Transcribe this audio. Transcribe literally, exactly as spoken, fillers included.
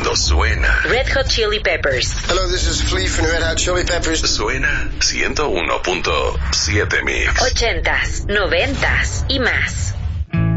cuando suena. Red Hot Chili Peppers. Hello, this is Flea from Red Hot Chili Peppers. Suena ciento uno punto siete Mix. Ochentas, noventas y más.